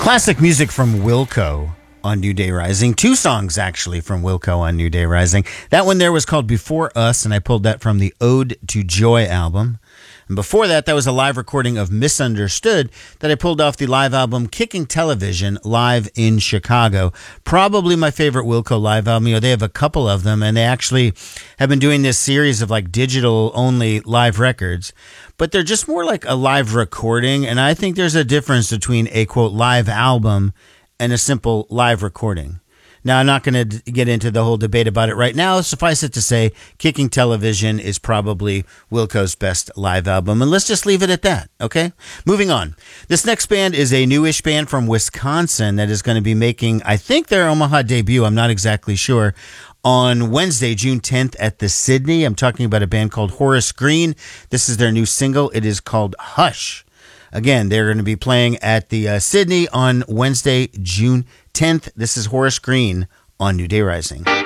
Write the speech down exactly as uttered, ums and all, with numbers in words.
Classic music from Wilco on New Day Rising. Two songs, actually, from Wilco on New Day Rising. That one there was called Before Us, and I pulled that from the Ode to Joy album. And before that, that was a live recording of Misunderstood that I pulled off the live album Kicking Television live in Chicago. Probably my favorite Wilco live album. You know, they have a couple of them, and they actually have been doing this series of like digital-only live records. But they're just more like a live recording, and I think there's a difference between a, quote, live album and a simple live recording. Now, I'm not going to get into the whole debate about it right now. Suffice it to say, Kicking Television is probably Wilco's best live album, and let's just leave it at that, okay? Moving on. This next band is a newish band from Wisconsin that is going to be making, I think, their Omaha debut. I'm not exactly sure. On Wednesday, June tenth at the Sydney. I'm talking about a band called Horace Green. This is their new single. It is called Hush. Again, they're going to be playing at the uh, Sydney on Wednesday, June tenth. This is Horace Green on New Day Rising.